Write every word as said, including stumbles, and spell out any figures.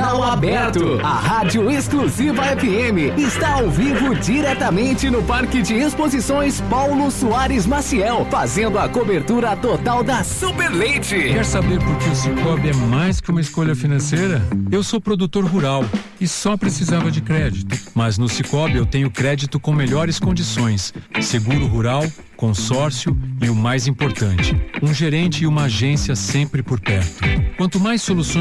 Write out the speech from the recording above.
Jornal Aberto, a rádio exclusiva F M, está ao vivo diretamente no Parque de Exposições Paulo Soares Maciel, fazendo a cobertura total da Super Leite. Quer saber por que o Cicobi é mais que uma escolha financeira? Eu sou produtor rural e só precisava de crédito. Mas no Cicobi eu tenho crédito com melhores condições, seguro rural, consórcio e o mais importante, um gerente e uma agência sempre por perto. Quanto mais soluções